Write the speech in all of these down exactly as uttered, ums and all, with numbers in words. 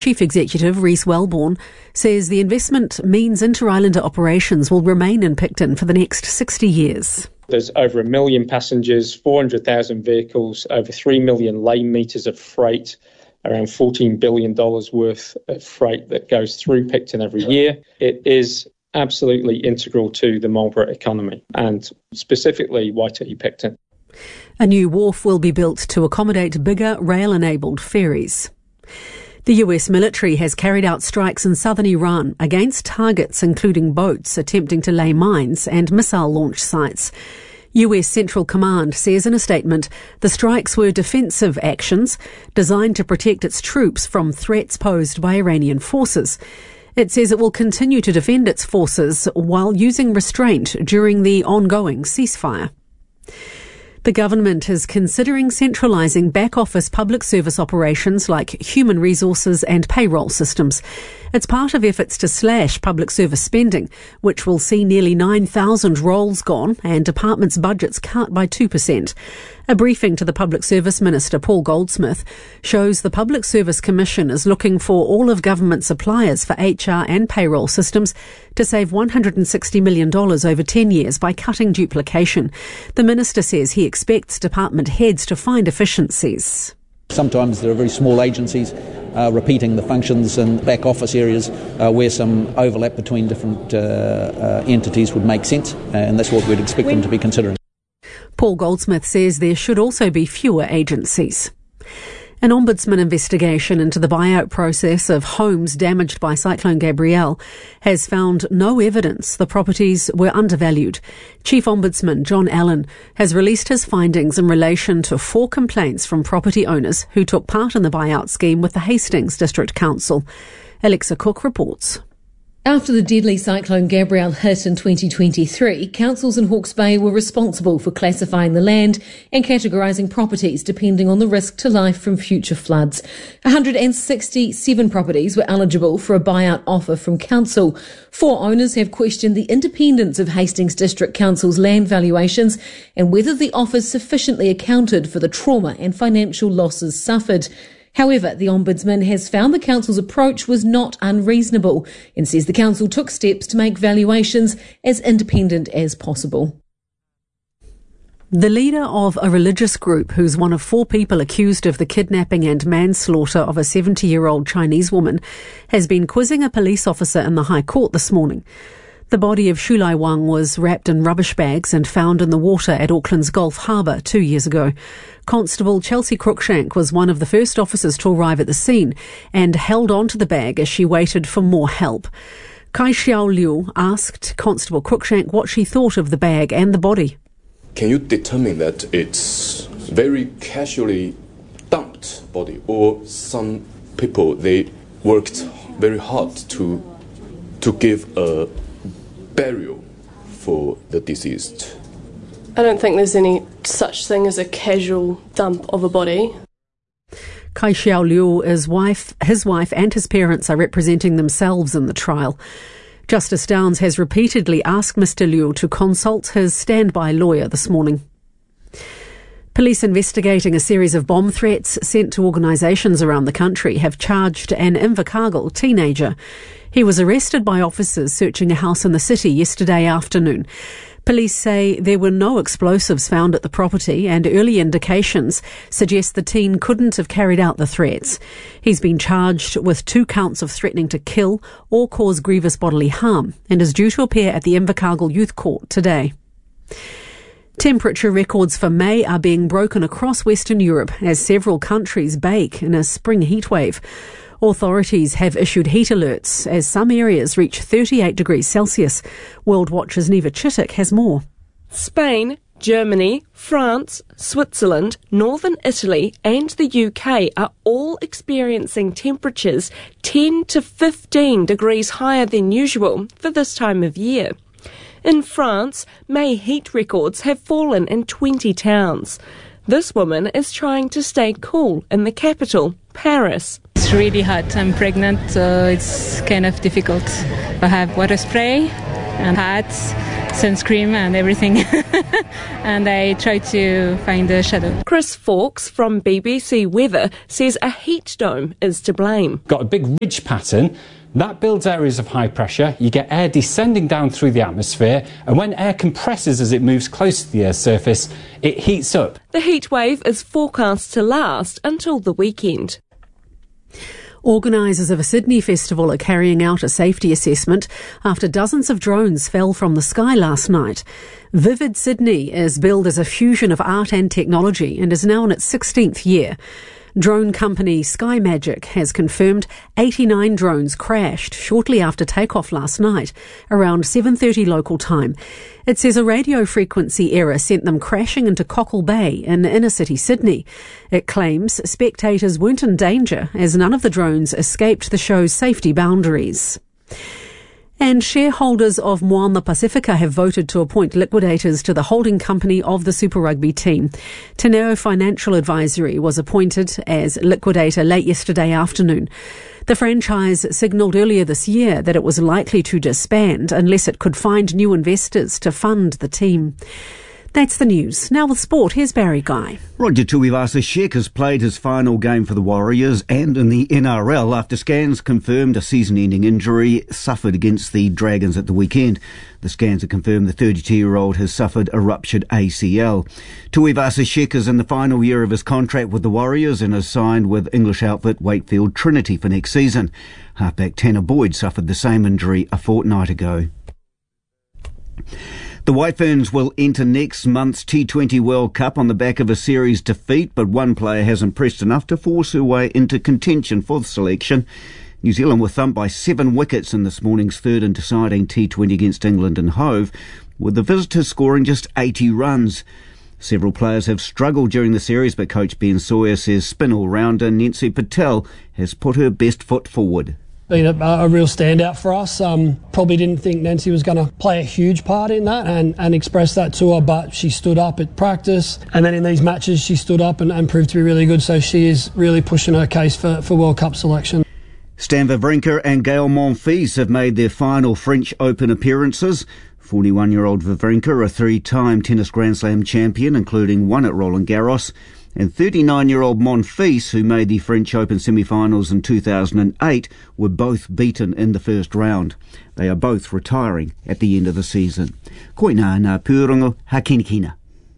Chief Executive Rhys Wellborn says the investment means Inter-Islander operations will remain in Picton for the next sixty years. There's over a million passengers, four hundred thousand vehicles, over three million lane metres of freight, around fourteen billion dollars worth of freight that goes through Picton every year. It is absolutely integral to the Marlborough economy and specifically Waitaki Picton. A new wharf will be built to accommodate bigger rail-enabled ferries. The U S military has carried out strikes in southern Iran against targets including boats attempting to lay mines and missile launch sites. U S Central Command says in a statement the strikes were defensive actions designed to protect its troops from threats posed by Iranian forces. It says it will continue to defend its forces while using restraint during the ongoing ceasefire. The government is considering centralising back-office public service operations like human resources and payroll systems. It's part of efforts to slash public service spending, which will see nearly nine thousand roles gone and departments' budgets cut by two percent. A briefing to the Public Service Minister, Paul Goldsmith, shows the Public Service Commission is looking for all of government suppliers for H R and payroll systems to save one hundred sixty million dollars over ten years by cutting duplication. The Minister says he expects department heads to find efficiencies. Sometimes there are very small agencies uh, repeating the functions and back office areas uh, where some overlap between different uh, uh, entities would make sense, and that's what we'd expect them to be considering. Paul Goldsmith says there should also be fewer agencies. An ombudsman investigation into the buyout process of homes damaged by Cyclone Gabrielle has found no evidence the properties were undervalued. Chief Ombudsman John Allen has released his findings in relation to four complaints from property owners who took part in the buyout scheme with the Hastings District Council. Alexa Cook reports. After the deadly Cyclone Gabrielle hit in twenty twenty-three, councils in Hawke's Bay were responsible for classifying the land and categorising properties depending on the risk to life from future floods. one hundred sixty-seven properties were eligible for a buyout offer from council. Four owners have questioned the independence of Hastings District Council's land valuations and whether the offers sufficiently accounted for the trauma and financial losses suffered. However, the Ombudsman has found the Council's approach was not unreasonable and says the Council took steps to make valuations as independent as possible. The leader of a religious group who's one of four people accused of the kidnapping and manslaughter of a seventy-year-old Chinese woman has been quizzing a police officer in the High Court this morning. The body of Shulai Wang was wrapped in rubbish bags and found in the water at Auckland's Gulf Harbour two years ago. Constable Chelsea Cruikshank was one of the first officers to arrive at the scene and held on to the bag as she waited for more help. Kai Xiao Liu asked Constable Cruikshank what she thought of the bag and the body. Can you determine that it's very casually dumped body, or some people, they worked very hard to to give a burial for the deceased? I don't think there's any such thing as a casual dump of a body. Kai Xiao Liu, his wife, his wife and his parents are representing themselves in the trial. Justice Downs has repeatedly asked Mister Liu to consult his standby lawyer this morning. Police investigating a series of bomb threats sent to organisations around the country have charged an Invercargill teenager. He was arrested by officers searching a house in the city yesterday afternoon. Police say there were no explosives found at the property and early indications suggest the teen couldn't have carried out the threats. He's been charged with two counts of threatening to kill or cause grievous bodily harm and is due to appear at the Invercargill Youth Court today. Temperature records for May are being broken across Western Europe as several countries bake in a spring heatwave. Authorities have issued heat alerts as some areas reach thirty-eight degrees Celsius. World Watch's Neva Chittick has more. Spain, Germany, France, Switzerland, Northern Italy and the U K are all experiencing temperatures ten to fifteen degrees higher than usual for this time of year. In France, May heat records have fallen in twenty towns. This woman is trying to stay cool in the capital, Paris. It's really hot. I'm pregnant, so it's kind of difficult. I have water spray and hats, sunscreen and everything. And I try to find the shadow. Chris Fawkes from B B C Weather says a heat dome is to blame. Got a big ridge pattern. That builds areas of high pressure. You get air descending down through the atmosphere, and when air compresses as it moves close to the Earth's surface, it heats up. The heat wave is forecast to last until the weekend. Organisers of a Sydney festival are carrying out a safety assessment after dozens of drones fell from the sky last night. Vivid Sydney is billed as a fusion of art and technology and is now in its sixteenth year. Drone company Sky Magic has confirmed eighty-nine drones crashed shortly after takeoff last night, around seven thirty local time. It says a radio frequency error sent them crashing into Cockle Bay in inner city Sydney. It claims spectators weren't in danger as none of the drones escaped the show's safety boundaries. And shareholders of Moana Pacifica have voted to appoint liquidators to the holding company of the Super Rugby team. Te Neo Financial Advisory was appointed as liquidator late yesterday afternoon. The franchise signalled earlier this year that it was likely to disband unless it could find new investors to fund the team. That's the news. Now with sport, here's Barry Guy. Roger Tuivasa-Sheck has played his final game for the Warriors and in the N R L after scans confirmed a season-ending injury suffered against the Dragons at the weekend. The scans have confirmed the thirty-two-year-old has suffered a ruptured A C L. Tuivasa-Sheck is in the final year of his contract with the Warriors and has signed with English outfit Wakefield Trinity for next season. Halfback Tanner Boyd suffered the same injury a fortnight ago. The White Ferns will enter next month's T twenty World Cup on the back of a series defeat, but one player has impressed enough to force her way into contention for the selection. New Zealand were thumped by seven wickets in this morning's third and deciding T twenty against England in Hove, with the visitors scoring just eighty runs. Several players have struggled during the series, but coach Ben Sawyer says spin all-rounder Nancy Patel has put her best foot forward. Been a, a real standout for us. Um, probably didn't think Nancy was going to play a huge part in that and, and express that to her, but she stood up at practice, and then in these matches she stood up and, and proved to be really good, so she is really pushing her case for, for World Cup selection. Stan Wawrinka and Gael Monfils have made their final French Open appearances. forty-one-year-old Wawrinka, a three-time tennis Grand Slam champion, including one at Roland Garros, and thirty-nine-year-old Monfils, who made the French Open semi-finals in two thousand eight, were both beaten in the first round. They are both retiring at the end of the season. Koina ngā pūrongo hakinikina.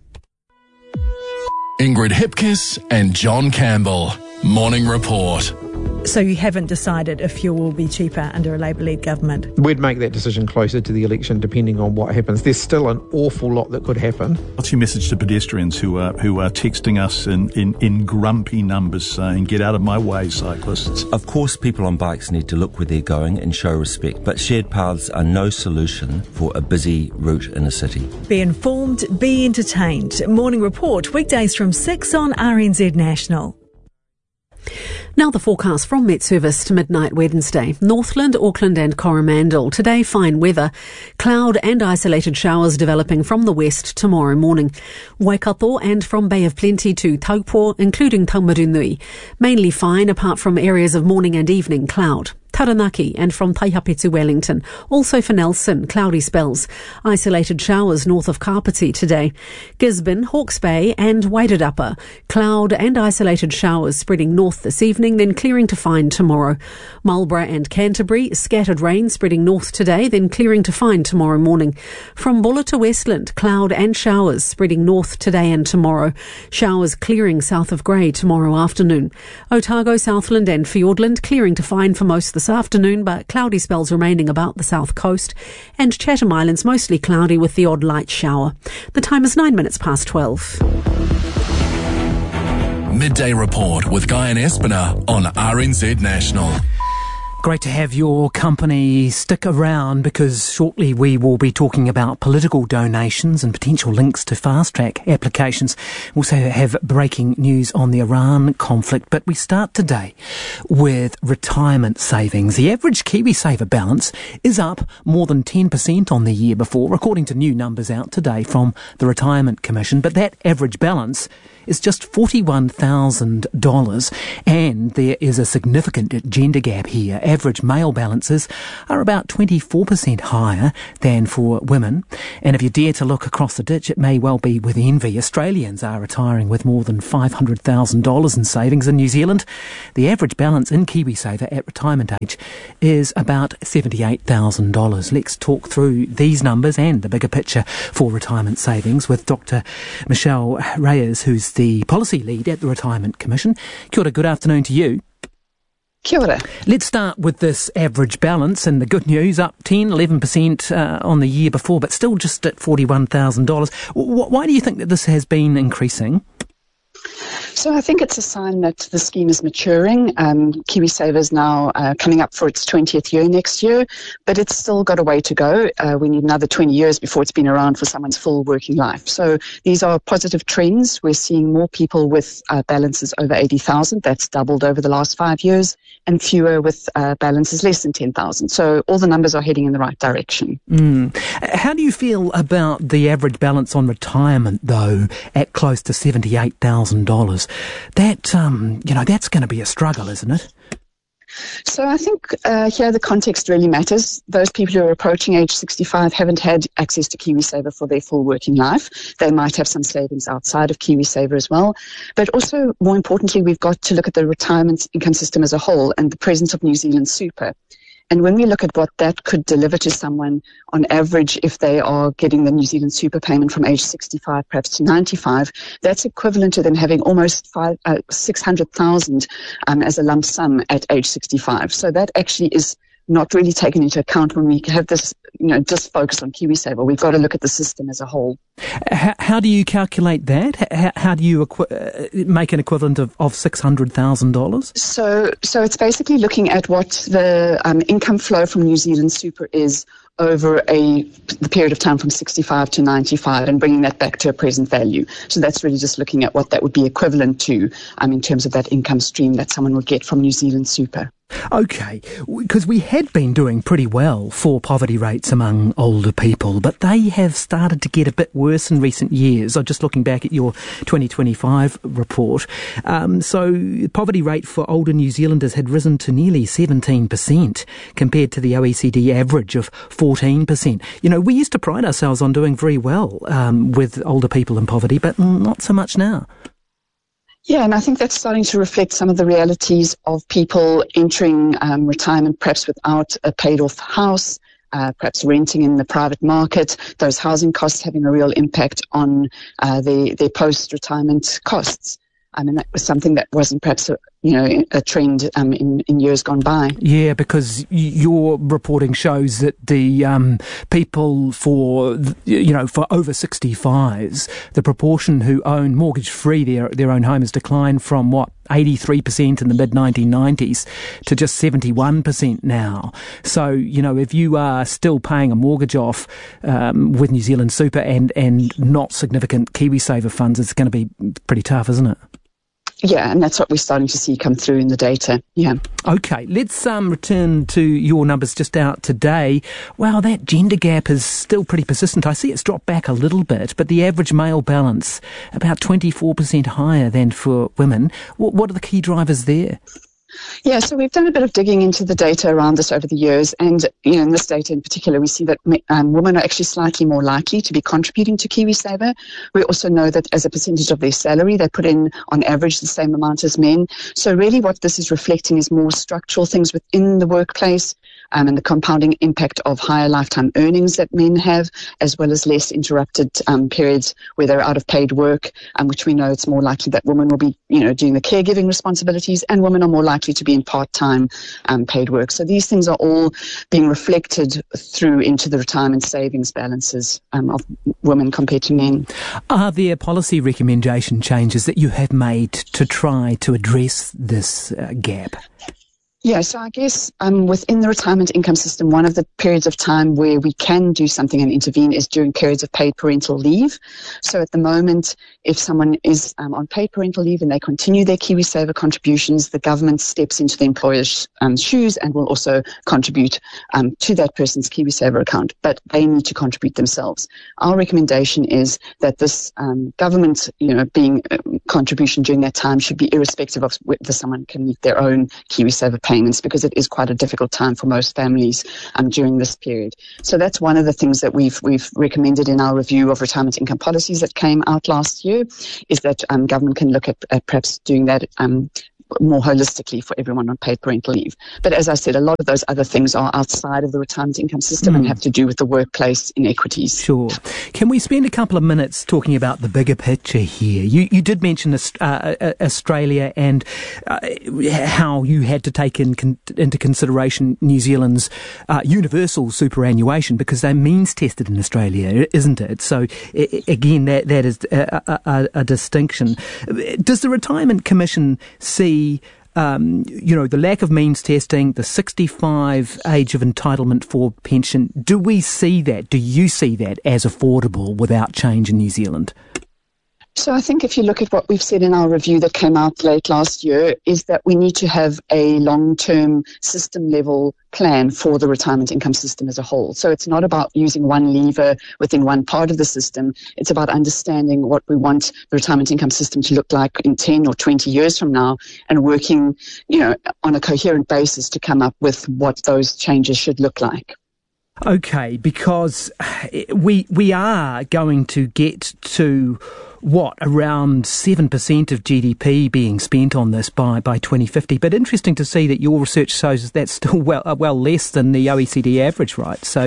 Ingrid Hipkiss and John Campbell. Morning Report. So you haven't decided if fuel will be cheaper under a Labour-led government? We'd make that decision closer to the election, depending on what happens. There's still an awful lot that could happen. What's your message to pedestrians who are who are texting us in, in, in grumpy numbers saying, "Get out of my way, cyclists"? Of course, people on bikes need to look where they're going and show respect, but shared paths are no solution for a busy route in a city. Be informed, be entertained. Morning Report, weekdays from six on R N Z National. Now the forecast from Met Service to midnight Wednesday. Northland, Auckland and Coromandel. Today fine weather. Cloud and isolated showers developing from the west tomorrow morning. Waikato and from Bay of Plenty to Taupo, including Taumarunui. Mainly fine apart from areas of morning and evening cloud. Taranaki and from Taihapetu Wellington. Also for Nelson, cloudy spells. Isolated showers north of Kapiti today. Gisborne, Hawke's Bay and Wairarapa. Cloud and isolated showers spreading north this evening, then clearing to fine tomorrow. Marlborough and Canterbury, scattered rain spreading north today, then clearing to fine tomorrow morning. From Buller to Westland, cloud and showers spreading north today and tomorrow. Showers clearing south of Grey tomorrow afternoon. Otago, Southland and Fiordland clearing to fine for most this afternoon, but cloudy spells remaining about the south coast, and Chatham Islands mostly cloudy with the odd light shower. The time is nine minutes past twelve. Midday Report with Guy and Espiner on R N Z National. Great to have your company. Stick around because shortly we will be talking about political donations and potential links to fast-track applications. We also have breaking news on the Iran conflict, but we start today with retirement savings. The average KiwiSaver balance is up more than ten percent on the year before, according to new numbers out today from the Retirement Commission, but that average balance is just forty-one thousand dollars, and there is a significant gender gap here. Average male balances are about twenty-four percent higher than for women, and if you dare to look across the ditch, it may well be with envy. Australians are retiring with more than five hundred thousand dollars in savings. In New Zealand, the average balance in KiwiSaver at retirement age is about seventy-eight thousand dollars. Let's talk through these numbers and the bigger picture for retirement savings with Doctor Michelle Reyes, who's the policy lead at the Retirement Commission. Kia ora, good afternoon to you. Kia ora. Let's start with this average balance, and the good news, up ten, eleven percent uh, on the year before, but still just at forty-one thousand dollars. W- why do you think that this has been increasing? So I think it's a sign that the scheme is maturing. Um, KiwiSaver is now uh, coming up for its twentieth year next year, but it's still got a way to go. Uh, we need another twenty years before it's been around for someone's full working life. So these are positive trends. We're seeing more people with uh, balances over eighty thousand. That's doubled over the last five years, and fewer with uh, balances less than ten thousand. So all the numbers are heading in the right direction. Mm. How do you feel about the average balance on retirement, though, at close to seventy-eight thousand dollars? That, um, you know, that's going to be a struggle, isn't it? So I think uh, here the context really matters. Those people who are approaching age sixty-five haven't had access to KiwiSaver for their full working life. They might have some savings outside of KiwiSaver as well. But also, more importantly, we've got to look at the retirement income system as a whole and the presence of New Zealand Super. And when we look at what that could deliver to someone on average, if they are getting the New Zealand Super payment from age sixty-five, perhaps to ninety-five, that's equivalent to them having almost five, uh, six hundred thousand um, as a lump sum at age sixty-five. So that actually is not really taken into account when we have this, you know, just focus on KiwiSaver. We've got to look at the system as a whole. How, how do you calculate that? How, how do you equi- uh, make an equivalent of, of six hundred thousand dollars? So, so it's basically looking at what the um, income flow from New Zealand Super is over a the period of time from sixty-five to ninety-five and bringing that back to a present value. So that's really just looking at what that would be equivalent to um, in terms of that income stream that someone would get from New Zealand Super. Okay, because we had been doing pretty well for poverty rates among older people, but they have started to get a bit worse in recent years. I'm just looking back at your twenty twenty-five report. Um, so poverty rate for older New Zealanders had risen to nearly seventeen percent compared to the O E C D average of fourteen percent. You know, we used to pride ourselves on doing very well um, with older people in poverty, but not so much now. Yeah, and I think that's starting to reflect some of the realities of people entering um, retirement perhaps without a paid-off house, uh, perhaps renting in the private market, those housing costs having a real impact on uh, their, their post-retirement costs. I mean, that was something that wasn't perhaps a, you know, a trend um, in, in years gone by. Yeah, because your reporting shows that the um, people for, you know, for over sixty-fives, the proportion who own mortgage-free their, their own home has declined from, what, eighty-three percent in the mid nineteen nineties to just seventy-one percent now. So, you know, if you are still paying a mortgage off um, with New Zealand Super and, and not significant KiwiSaver funds, it's going to be pretty tough, isn't it? Yeah, and that's what we're starting to see come through in the data. Yeah. Okay, let's um, return to your numbers just out today. Wow, that gender gap is still pretty persistent. I see it's dropped back a little bit, but the average male balance about twenty-four percent higher than for women. What, what are the key drivers there? Yeah, so we've done a bit of digging into the data around this over the years, and you know, in this data in particular, we see that um, women are actually slightly more likely to be contributing to KiwiSaver. We also know that as a percentage of their salary, they put in, on average, the same amount as men. So really what this is reflecting is more structural things within the workplace, um, and the compounding impact of higher lifetime earnings that men have, as well as less interrupted um, periods where they're out of paid work, um, which we know it's more likely that women will be, you know, doing the caregiving responsibilities, and women are more likely to be in part-time um, paid work. So these things are all being reflected through into the retirement savings balances um, of women compared to men. Are there policy recommendation changes that you have made to try to address this uh, gap? Yeah, so I guess um, within the retirement income system, one of the periods of time where we can do something and intervene is during periods of paid parental leave. So at the moment, if someone is um, on paid parental leave and they continue their KiwiSaver contributions, the government steps into the employer's um, shoes and will also contribute um, to that person's KiwiSaver account, but they need to contribute themselves. Our recommendation is that this um, government, you know, being um, contribution during that time should be irrespective of whether someone can meet their own KiwiSaver payment. Payments, because it is quite a difficult time for most families um, during this period. So that's one of the things that we've we've recommended in our review of retirement income policies that came out last year, is that um, government can look at, at perhaps doing that um, more holistically for everyone on paid parental leave. But as I said, a lot of those other things are outside of the retirement income system mm. and have to do with the workplace inequities. Sure. Can we spend a couple of minutes talking about the bigger picture here? You you did mention uh, Australia and uh, how you had to take in con- into consideration New Zealand's uh, universal superannuation, because they're means tested in Australia, isn't it? So I- again, that that is a, a, a distinction. Does the Retirement Commission see Um, you know, the lack of means testing, the sixty-five age of entitlement for pension? Do we see that? Do you see that as affordable without change in New Zealand? So I think if you look at what we've said in our review that came out late last year, is that we need to have a long-term system-level plan for the retirement income system as a whole. So it's not about using one lever within one part of the system. It's about understanding what we want the retirement income system to look like in ten or twenty years from now, and working, you know, on a coherent basis to come up with what those changes should look like. Okay, because we we are going to get to what, around seven percent of G D P being spent on this by, by twenty fifty. But interesting to see that your research shows that's still well well less than the O E C D average, right? So,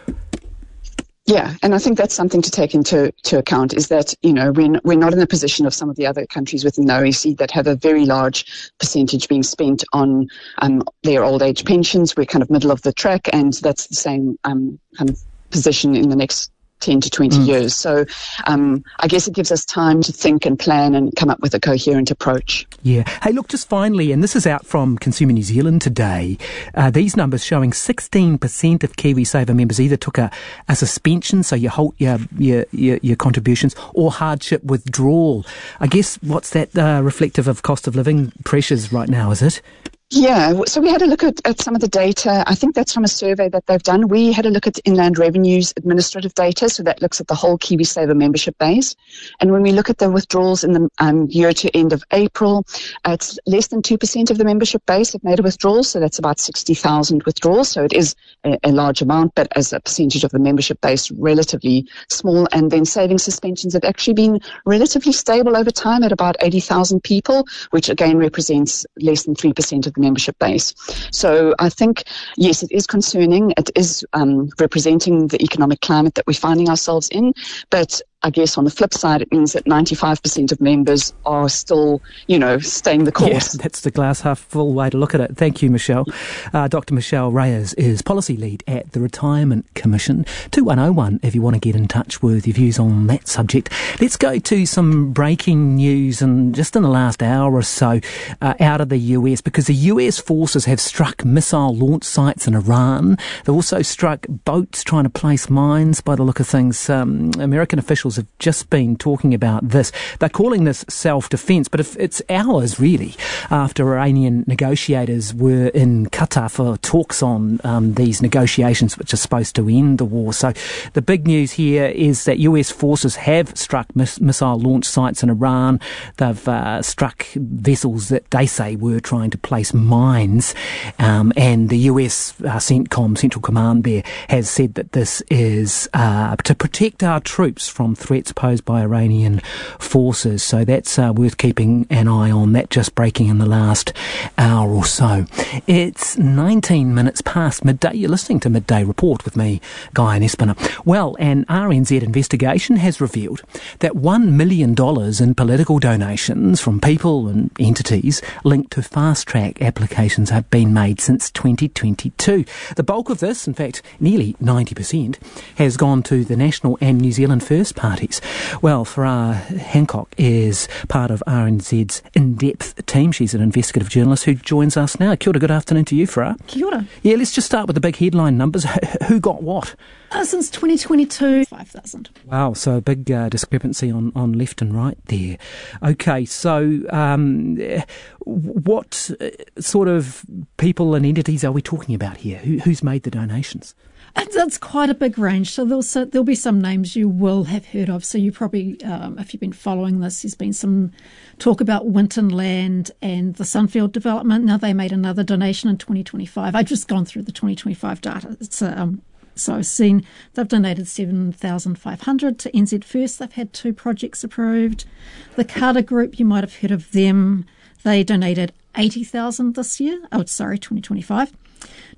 yeah, and I think that's something to take into to account, is that, you know, we're, we're not in the position of some of the other countries within the O E C D that have a very large percentage being spent on um, their old age pensions. We're kind of middle of the track, and that's the same um, kind of position in the next ten to twenty mm. years. So um, I guess it gives us time to think and plan and come up with a coherent approach. Yeah. Hey, look, just finally, and this is out from Consumer New Zealand today, uh, these numbers showing sixteen percent of KiwiSaver members either took a, a suspension, so you halt your, your, your, your contributions, or hardship withdrawal. I guess, what's that uh, reflective of cost of living pressures right now, is it? Yeah, so we had a look at, at some of the data. I think that's from a survey that they've done. We had a look at Inland Revenue's administrative data, so that looks at the whole KiwiSaver membership base. And when we look at the withdrawals in the um, year to end of April, uh, it's less than two percent of the membership base that made a withdrawal, so that's about sixty thousand withdrawals. So it is a, a large amount, but as a percentage of the membership base, relatively small. And then savings suspensions have actually been relatively stable over time at about eighty thousand people, which again represents less than three percent of membership base. So I think, yes, it is concerning. It is um, representing the economic climate that we're finding ourselves in. But I guess on the flip side, it means that ninety-five percent of members are still, you know, staying the course. Yeah, that's the glass half full way to look at it. Thank you, Michelle. Uh, Doctor Michelle Reyes is Policy Lead at the Retirement Commission. two one oh one if you want to get in touch with your views on that subject. Let's go to some breaking news, and just in the last hour or so, uh, out of the U S, because the U S forces have struck missile launch sites in Iran. They've also struck boats trying to place mines, by the look of things. Um, American officials have just been talking about this. They're calling this self-defense, but if it's hours, really, after Iranian negotiators were in Qatar for talks on um, these negotiations, which are supposed to end the war. So the big news here is that U S forces have struck mis- missile launch sites in Iran. They've uh, struck vessels that they say were trying to place mines, um, and the U S uh, CENTCOM, Central Command there, has said that this is uh, to protect our troops from threats posed by Iranian forces. So that's uh, worth keeping an eye on. That just breaking in the last hour or so. It's nineteen minutes past midday. You're listening to Midday Report with me, Guy Espiner. Well, an R N Z investigation has revealed that one million dollars in political donations from people and entities linked to fast-track applications have been made since twenty twenty-two. The bulk of this, in fact, nearly ninety percent, has gone to the National and New Zealand First Party parties. Well, Farah Hancock is part of R N Z's in-depth team. She's an investigative journalist who joins us now. Kia ora, good afternoon to you, Farah. Kia ora. Yeah, let's just start with the big headline numbers. Who got what? Uh, since twenty twenty-two, five thousand. Wow, so a big uh, discrepancy on, on left and right there. Okay, so um, what sort of people and entities are we talking about here? Who, who's made the donations? It's, it's quite a big range. So there'll, so there'll be some names you will have heard of. So you probably, um, if you've been following this, there's been some talk about Winton Land and the Sunfield development. Now they made another donation in twenty twenty-five. I've just gone through the twenty twenty-five data. It's um, So I've seen they've donated seven thousand five hundred to N Z First. They've had two projects approved. The Carter Group, you might have heard of them. They donated eighty thousand this year. Oh, sorry, twenty twenty-five.